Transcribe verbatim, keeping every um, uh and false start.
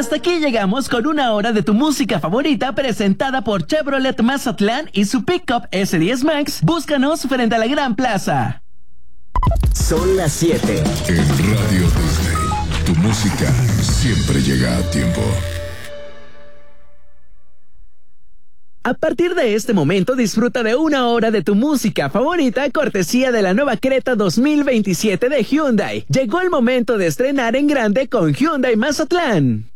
Hasta aquí llegamos con una hora de tu música favorita presentada por Chevrolet Mazatlán y su Pickup ese diez Max. Búscanos frente a la Gran Plaza. Son las siete. En Radio Disney, tu música siempre llega a tiempo. A partir de este momento disfruta de una hora de tu música favorita cortesía de la nueva Creta dos mil veintisiete de Hyundai. Llegó el momento de estrenar en grande con Hyundai Mazatlán.